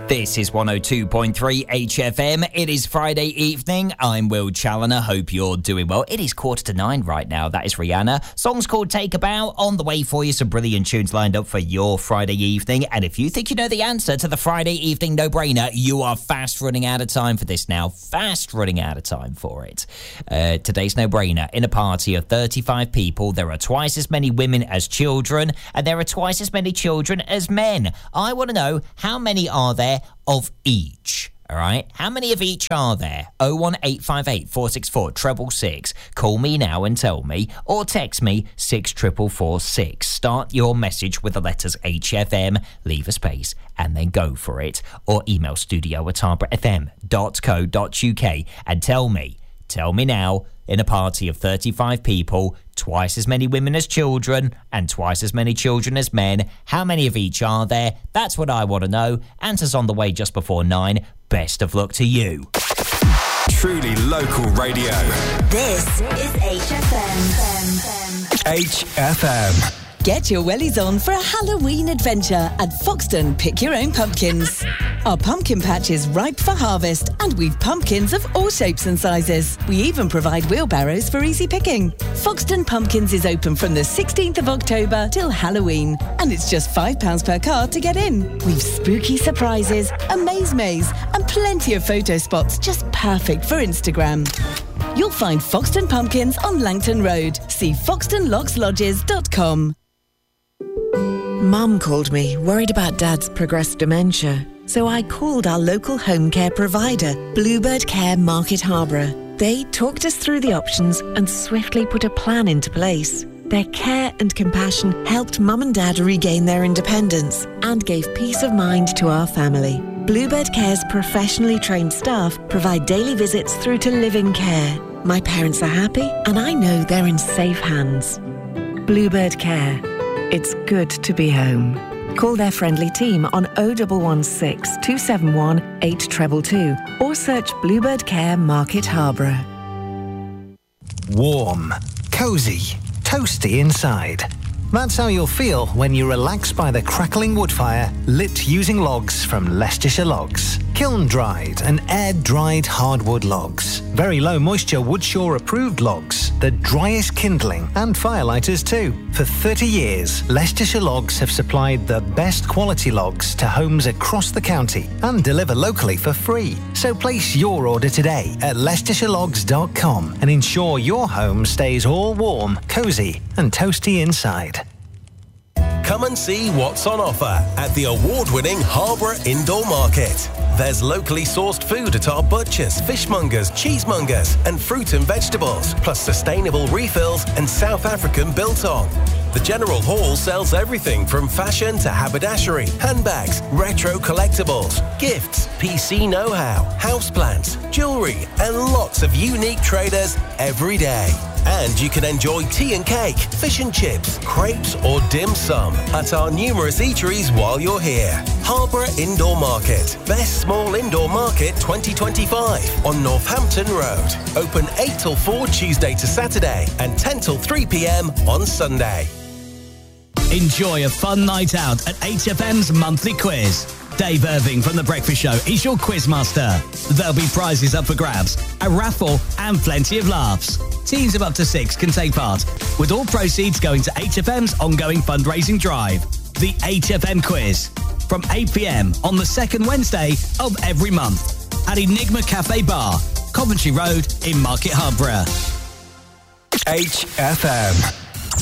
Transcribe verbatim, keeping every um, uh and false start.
This is one oh two point three H F M. It is Friday evening. I'm Will Challoner. Hope you're doing well. It is quarter to nine right now. That is Rihanna. Song's called Take a Bow. On the way for you. Some brilliant tunes lined up for your Friday evening. And if you think you know the answer to the Friday evening no-brainer, you are fast running out of time for this now. Fast running out of time for it. Uh, today's no-brainer. In a party of thirty-five people, there are twice as many women as children, and there are twice as many children as men. I want to know, how many are there of each? All right, how many of each are there? oh one eight five eight, four six four, six six six. Call me now and tell me, or text me six four four six. Start your message with the letters H F M, leave a space, and then go for it. Or email studio at harborough f m dot co dot u k and tell me, tell me now, in a party of thirty-five people, twice as many women as children, and twice as many children as men, how many of each are there? That's what I want to know. Answers on the way just before nine. Best of luck to you. Truly local radio. This is H F M. H F M. Get your wellies on for a Halloween adventure at Foxton Pick Your Own Pumpkins. Our pumpkin patch is ripe for harvest, and we've pumpkins of all shapes and sizes. We even provide wheelbarrows for easy picking. Foxton Pumpkins is open from the sixteenth of October till Halloween, and it's just five pounds per card to get in. We've spooky surprises, a maze maze, and plenty of photo spots just perfect for Instagram. You'll find Foxton Pumpkins on Langton Road. See foxton locks lodges dot com. Mum called me, worried about Dad's progressed dementia. So I called our local home care provider, Bluebird Care Market Harborough. They talked us through the options and swiftly put a plan into place. Their care and compassion helped Mum and Dad regain their independence and gave peace of mind to our family. Bluebird Care's professionally trained staff provide daily visits through to living care. My parents are happy and I know they're in safe hands. Bluebird Care. It's good to be home. Call their friendly team on oh one one six, two seven one, eight two two two or search Bluebird Care Market Harborough. Warm, cosy, toasty inside. That's how you'll feel when you relax by the crackling wood fire lit using logs from Leicestershire Logs. Kiln-dried and air-dried hardwood logs. Very low moisture Woodshaw approved logs. The driest kindling and firelighters too. For thirty years, Leicestershire Logs have supplied the best quality logs to homes across the county and deliver locally for free. So place your order today at leicestershire logs dot com and ensure your home stays all warm, cosy and toasty inside. Come and see what's on offer at the award-winning Harborough Indoor Market. There's locally sourced food at our butchers, fishmongers, cheesemongers and fruit and vegetables, plus sustainable refills and South African biltong. The General Hall sells everything from fashion to haberdashery, handbags, retro collectibles, gifts, P C know-how, houseplants, jewellery and lots of unique traders every day. And you can enjoy tea and cake, fish and chips, crepes or dim sum at our numerous eateries while you're here. Harborough Indoor Market. Best Small Indoor Market twenty twenty-five on Northampton Road. Open eight till four Tuesday to Saturday and ten till three p m on Sunday. Enjoy a fun night out at H F M's monthly quiz. Dave Irving from The Breakfast Show is your quizmaster. There'll be prizes up for grabs, a raffle and plenty of laughs. Teams of up to six can take part, with all proceeds going to H F M's ongoing fundraising drive. The H F M Quiz, from eight p m on the second Wednesday of every month at Enigma Cafe Bar, Coventry Road in Market Harborough. H F M.